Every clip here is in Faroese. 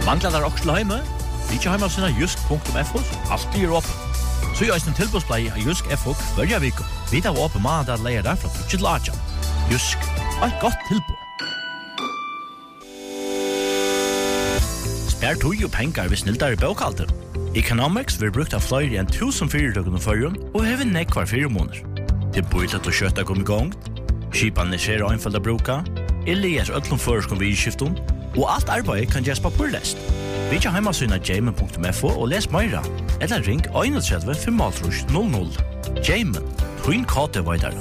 Manglar der også hjemme? Vi ikke hjemme av sine jusk.fo, alltid opp. Så gjør en tilbudsblei av Jusk FO hver vik. Vi tar opp mandag leier der fra 2 til 8. Jusk, et godt tilbud. Spær tog og penger ved snilldere bøkalter. Economics vil brukt av flere enn 1000 fyrirtøkene førjen og hever nekvar 4 måneder. Det bor til å kjøtta kom i gang, skipene ser og innfølge bruka, eller øtlom føreskom ved skiften, og alt arbeid kan gjøres på purlest. Vi ikke hjemmesynet jamen.fo og les meira, eller ring 31 500. Jamen, Twin KT-veidere.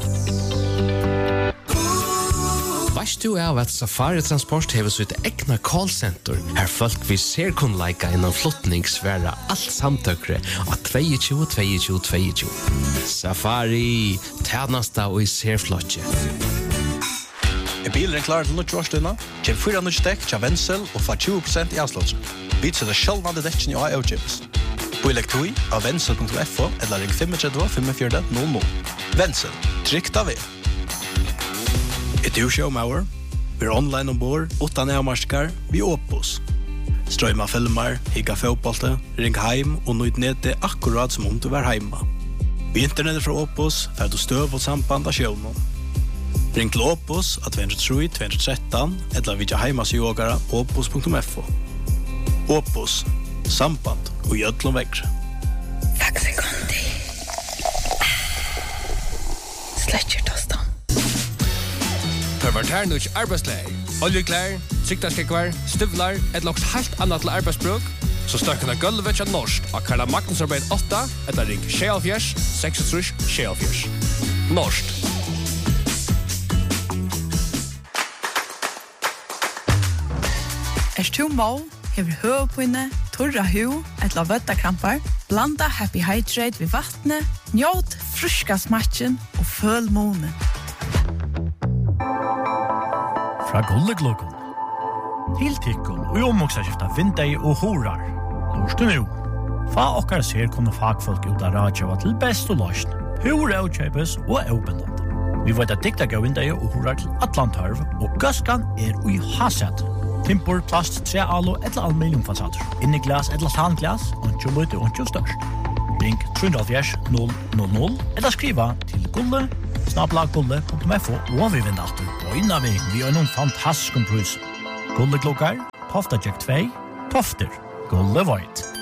Veist du av at Safari Transport hever sitt egna callcenter, her folk vi ser kun leika innan flottning sværa alt samtøkre av 22. Safari, tjenesta og i ser flotje. Er bilen klar til nødtjårstøyna? Kjem 4 nødtjekk til Wenzel og få 20% i avslåtsen. Vi setter sjølvande dekken i AO-chips. Boileg 2 av Wenzel.fo eller ring 35 Wenzel, trygt av Er du showmauer? Vi online ombord, 8 nærmarskar, vi Opus. Strøyma filmer, higga fotbollte, ring heim og nøyd nede akkurat som om du var heima. Vi internettet fra Opus, fer du støv og samband av sjøvnen. Ring til Opus av 203-213 eller vidja heimas i ågara opus.fo. Opus, samband og gjødlom vekkre. Faxi kondi. Sletcher tostan. Perverternus arbeidsleir, oljeklær, siktarskekvar, støvlar, et loks helt annet til arbeidsbruk, så støkken av gulvet til norsk av Karla Magnus arbeid 8, etter ring 76 46. Norsk. Du må, hever høvpinne, torra hu, etla vøttakrampar, blanda Happy Hydrate ved vattnet, njåt fruska smatchen og føl månen. Fra Gullegluggen. Til tikkun og omvoksaskifta vindei og horar. Lorstu nu. Fa okkar ser kunne fagfolk ut av radjava til best og løsn. Hur avkjøpes og avbindande. Vi vet at dikta gav vindei og horar til Atlantarv, og gaskan ui haset. Timpor, plast, trealo eller aluminiumfasader. Inni glas eller tanglas, og lite og størst. Ring 370 eller skriva til gulle@gulle.fo og vi vinner alltid på innavig vi noen fantastisk pris. Gulleglokkar, Tofta Jack 2, Tofter, Gulle White.